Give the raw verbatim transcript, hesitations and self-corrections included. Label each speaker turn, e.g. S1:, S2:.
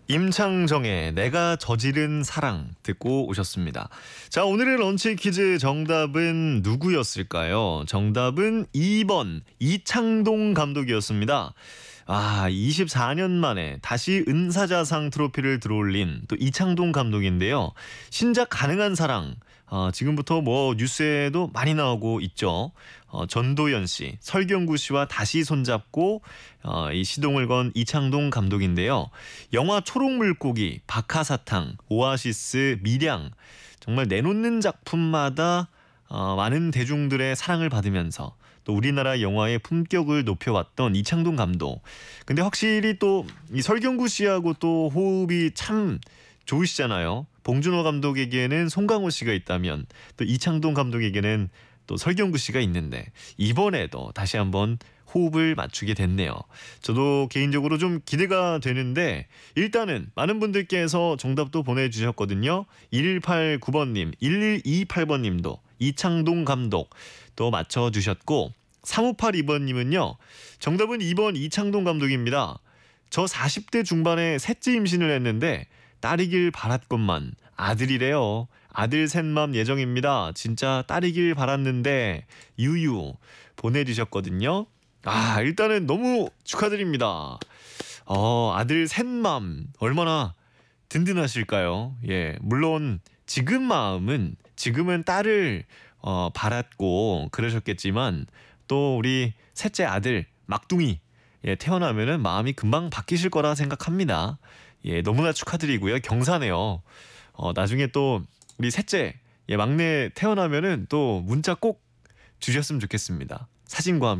S1: 임창정의 내가 저지른 사랑 듣고 오셨습니다. 자, 오늘의 런치 퀴즈 정답은 누구였을까요? 정답은 이 번 이창동 감독이었습니다. 아, 이십사 년 만에 다시 은사자상 트로피를 들어올린 또 이창동 감독인데요. 신작 가능한 사랑, 어, 지금부터 뭐 뉴스에도 많이 나오고 있죠. 어, 전도연 씨, 설경구 씨와 다시 손잡고 어, 이 시동을 건 이창동 감독인데요. 영화 초록물고기, 박하사탕, 오아시스, 밀양, 정말 내놓는 작품마다 어, 많은 대중들의 사랑을 받으면서 또 우리나라 영화의 품격을 높여왔던 이창동 감독. 근데 확실히 또 이 설경구 씨하고 또 호흡이 참 좋으시잖아요. 봉준호 감독에게는 송강호 씨가 있다면 또 이창동 감독에게는 또 설경구 씨가 있는데 이번에도 다시 한번 호흡을 맞추게 됐네요. 저도 개인적으로 좀 기대가 되는데 일단은 많은 분들께서 정답도 보내주셨거든요. 일일팔구 번님, 일일이팔 번님도 이창동 감독 또 맞춰주셨고 삼오팔이 번님은요. 정답은 이 번 이창동 감독입니다. 저 사십 대 중반에 셋째 임신을 했는데 딸이길 바랐건만 아들이래요. 아들 셋맘 예정입니다. 진짜 딸이길 바랐는데 유유 보내주셨거든요. 아, 일단은 너무 축하드립니다. 어, 아들 셋맘 얼마나 든든하실까요? 예, 물론 지금 마음은 지금은 딸을 어, 바랐고 그러셨겠지만 또 우리 셋째 아들 막둥이 예, 태어나면은 마음이 금방 바뀌실 거라 생각합니다. 예, 너무나 축하드리고요. 경사네요. 어, 나중에 또 우리 셋째 예, 막내 태어나면은 또 문자 꼭 주셨으면 좋겠습니다. 사진과 함께.